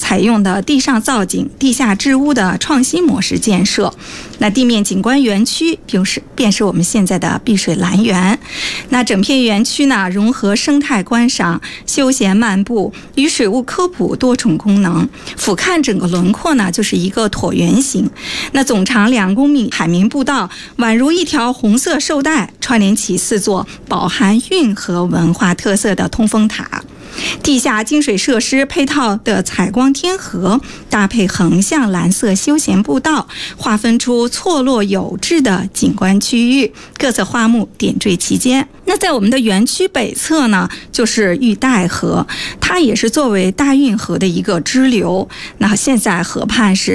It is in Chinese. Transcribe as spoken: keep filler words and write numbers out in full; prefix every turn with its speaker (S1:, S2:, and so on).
S1: 采用的地上造景、地下置屋的创新模式建设。那地面景观园区就是便是我们现在的碧水蓝园。那整片园区呢，融合生态观赏、休闲漫步与水务科普多重功能，俯瞰整个轮廓呢，就是一个椭圆形。那总长两公里海绵步道宛如一条红色绶带，串联起四座饱含运河文化特色的通风塔。地下净水设施配套的采光天河，搭配横向蓝色休闲步道，划分出错落有致的景观区域，各色花木点缀其间。那在我们的园区北侧呢，就是玉带河，它也是作为大运河的一个支流。那现在河畔是